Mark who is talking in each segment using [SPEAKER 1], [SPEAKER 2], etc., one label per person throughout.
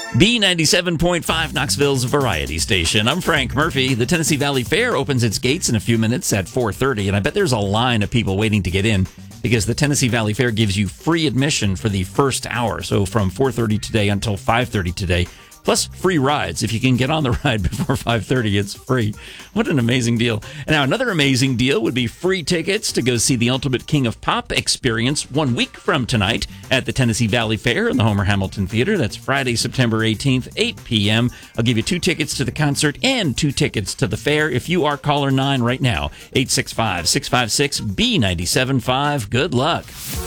[SPEAKER 1] B97.5, Knoxville's variety station. I'm Frank Murphy. The Tennessee Valley Fair opens its gates in a few minutes at 4:30, and I bet there's a line of people waiting to get in because the Tennessee Valley Fair gives you free admission for the first hour. So from 4:30 today until 5:30 today, plus free rides. If you can get on the ride before 5:30, it's free. What an amazing deal. And now another amazing deal would be free tickets to go see the Ultimate King of Pop experience 1 week from tonight at the Tennessee Valley Fair in the Homer Hamilton Theater. That's Friday, September 18th, 8 p.m. I'll give you 2 tickets to the concert and 2 tickets to the fair if you are caller 9 right now. 865-656-B975. Good luck.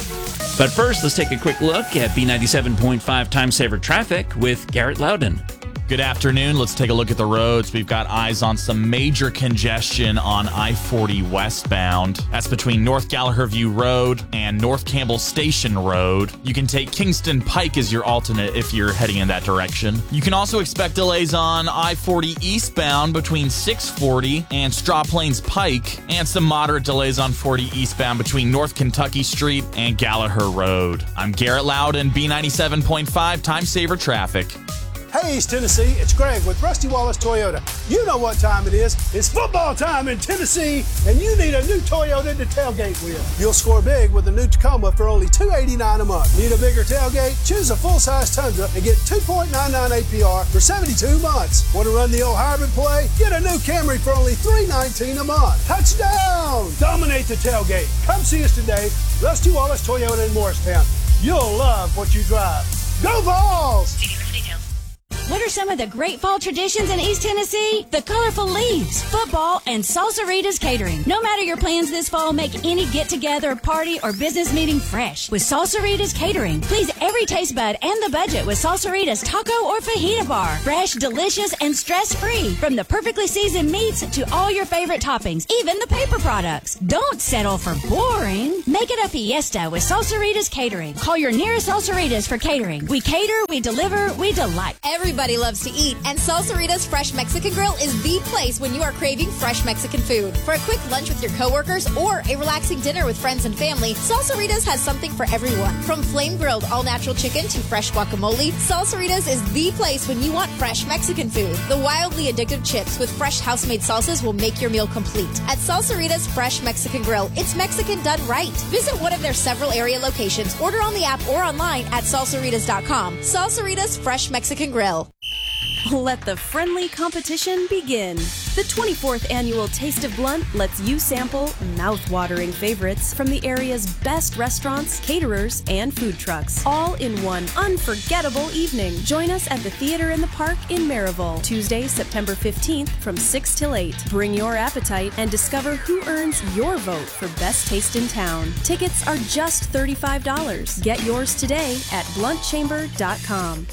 [SPEAKER 1] But first, let's take a quick look at B97.5 Time Saver traffic with Garrett Loudon.
[SPEAKER 2] Good afternoon. Let's take a look at the roads. We've got eyes on some major congestion on I-40 westbound. That's between North Gallagher View Road and North Campbell Station Road. You can take Kingston Pike as your alternate if you're heading in that direction. You can also expect delays on I-40 eastbound between 640 and Straw Plains Pike, and some moderate delays on 40 eastbound between North Kentucky Street and Gallagher Road. I'm Garrett Loudon, B97.5 Time Saver Traffic.
[SPEAKER 3] Hey, East Tennessee, it's Greg with Rusty Wallace Toyota. You know what time it is. It's football time in Tennessee, and you need a new Toyota to tailgate with. You'll score big with a new Tacoma for only $289 a month. Need a bigger tailgate? Choose a full-size Tundra and get 2.99 APR for 72 months. Want to run the old hybrid play? Get a new Camry for only $319 a month. Touchdown! Dominate the tailgate. Come see us today, Rusty Wallace Toyota in Morristown. You'll love what you drive. Go Vols!
[SPEAKER 4] What are some of the great fall traditions in East Tennessee? The colorful leaves, football, and Salsaritas Catering. No matter your plans this fall, make any get-together, party, or business meeting fresh with Salsaritas Catering. Please every taste bud and the budget with Salsaritas Taco or Fajita Bar. Fresh, delicious, and stress-free. From the perfectly seasoned meats to all your favorite toppings, even the paper products. Don't settle for boring. Make it a fiesta with Salsaritas Catering. Call your nearest Salsaritas for catering. We cater, we deliver, we delight.
[SPEAKER 5] Everybody loves to eat, and Salsaritas Fresh Mexican Grill is the place when you are craving fresh Mexican food. For a quick lunch with your coworkers or a relaxing dinner with friends and family, Salsaritas has something for everyone. From flame-grilled all-natural chicken to fresh guacamole, Salsaritas is the place when you want fresh Mexican food. The wildly addictive chips with fresh house-made salsas will make your meal complete. At Salsaritas Fresh Mexican Grill, it's Mexican done right. Visit one of their several area locations. Order on the app or online at salsaritas.com. Salsaritas Fresh Mexican Grill.
[SPEAKER 6] Let the friendly competition begin. The 24th annual Taste of Blount lets you sample mouth-watering favorites from the area's best restaurants, caterers, and food trucks, all in one unforgettable evening. Join us at the Theater in the Park in Maryville, Tuesday, September 15th from 6 till 8. Bring your appetite and discover who earns your vote for best taste in town. Tickets are just $35. Get yours today at bluntchamber.com.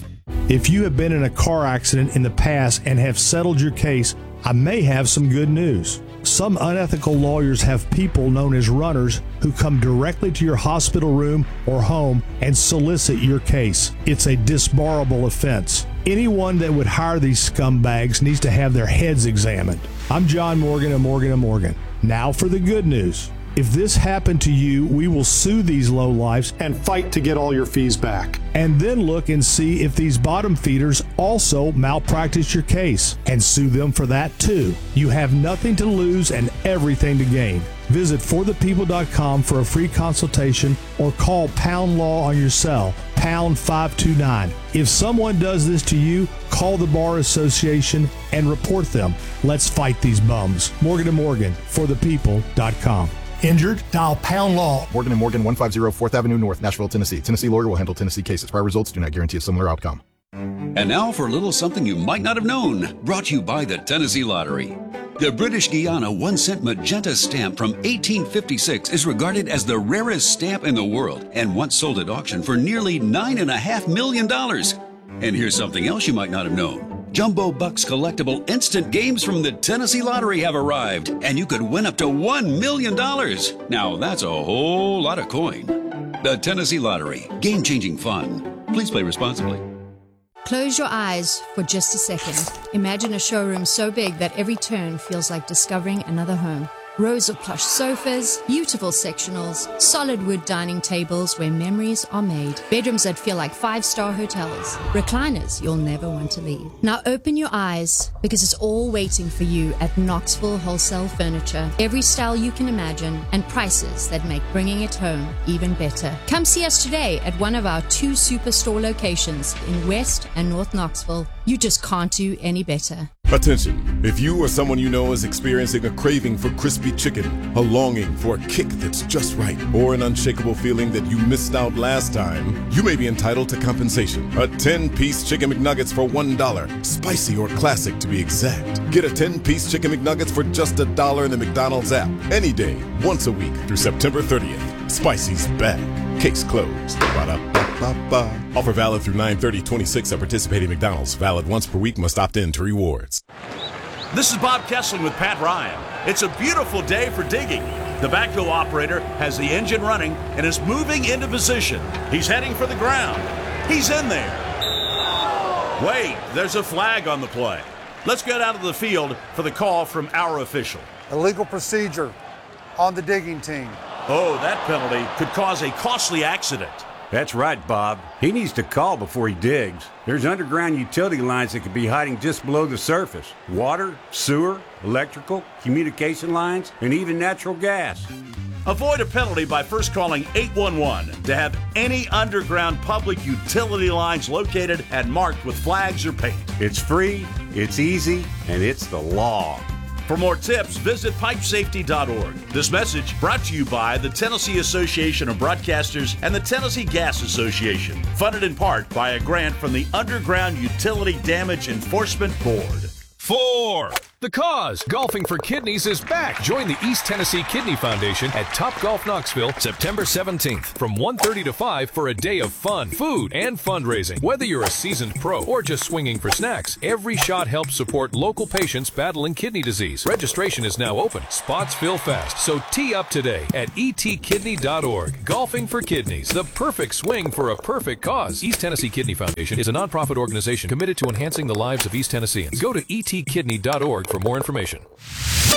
[SPEAKER 7] If you have been in a car accident in the past and have settled your case, I may have some good news. Some unethical lawyers have people known as runners who come directly to your hospital room or home and solicit your case. It's a disbarable offense. Anyone that would hire these scumbags needs to have their heads examined. I'm John Morgan of Morgan & Morgan. Now for the good news. If this happened to you, we will sue these lowlifes and fight to get all your fees back. And then look and see if these bottom feeders also malpractice your case and sue them for that too. You have nothing to lose and everything to gain. Visit forthepeople.com for a free consultation or call Pound Law on your cell, pound 529. If someone does this to you, call the Bar Association and report them. Let's fight these bums. Morgan & Morgan, forthepeople.com.
[SPEAKER 8] Injured? Dial Pound Law.
[SPEAKER 9] Morgan & Morgan, 150 4th Avenue North, Nashville, Tennessee. Tennessee lawyer will handle Tennessee cases. Prior results do not guarantee a similar outcome.
[SPEAKER 10] And now for a little something you might not have known. Brought to you by the Tennessee Lottery. The British Guiana 1-cent magenta stamp from 1856 is regarded as the rarest stamp in the world and once sold at auction for nearly $9.5 million. And here's something else you might not have known. Jumbo Bucks collectible instant games from the Tennessee Lottery have arrived, and you could win up to $1 million. Now, that's a whole lot of coin. The Tennessee Lottery. Game-changing fun. Please play responsibly.
[SPEAKER 11] Close your eyes for just a second. Imagine a showroom so big that every turn feels like discovering another home. Rows of plush sofas, beautiful sectionals, solid wood dining tables where memories are made, bedrooms that feel like 5-star hotels, recliners you'll never want to leave. Now open your eyes, because it's all waiting for you at Knoxville Wholesale Furniture. Every style you can imagine and prices that make bringing it home even better. Come see us today at one of our 2 superstore locations in West and North Knoxville. You just can't do any better.
[SPEAKER 12] Attention, if you or someone you know is experiencing a craving for crispy chicken, a longing for a kick that's just right, or an unshakable feeling that you missed out last time, you may be entitled to compensation. A 10-piece Chicken McNuggets for $1, spicy or classic to be exact. Get a 10-piece Chicken McNuggets for just $1 in the McDonald's app, any day, once a week through September 30th. Spicy's back. Case closed. Ba-da-ba-ba-ba. Offer valid through 9/30/26 at participating McDonald's. Valid once per week. Must opt in to rewards.
[SPEAKER 13] This is Bob Kessling with Pat Ryan. It's a beautiful day for digging. The backhoe operator has the engine running and is moving into position. He's heading for the ground. He's in there. Wait, there's a flag on the play. Let's get out of the field for the call from our official.
[SPEAKER 14] Illegal procedure on the digging team.
[SPEAKER 13] Oh, that penalty could cause a costly accident.
[SPEAKER 15] That's right, Bob. He needs to call before he digs. There's underground utility lines that could be hiding just below the surface. Water, sewer, electrical, communication lines, and even natural gas.
[SPEAKER 13] Avoid a penalty by first calling 811 to have any underground public utility lines located and marked with flags or paint.
[SPEAKER 15] It's free, it's easy, and it's the law.
[SPEAKER 13] For more tips, visit pipesafety.org. This message brought to you by the Tennessee Association of Broadcasters and the Tennessee Gas Association, funded in part by a grant from the Underground Utility Damage Enforcement Board.
[SPEAKER 16] 4. The Cause, Golfing for Kidneys is back. Join the East Tennessee Kidney Foundation at Topgolf Knoxville, September 17th from 1:30 to 5 for a day of fun, food, and fundraising. Whether you're a seasoned pro or just swinging for snacks, every shot helps support local patients battling kidney disease. Registration is now open. Spots fill fast, so tee up today at etkidney.org. Golfing for Kidneys, the perfect swing for a perfect cause. East Tennessee Kidney Foundation is a nonprofit organization committed to enhancing the lives of East Tennesseans. Go to etkidney.org for more information.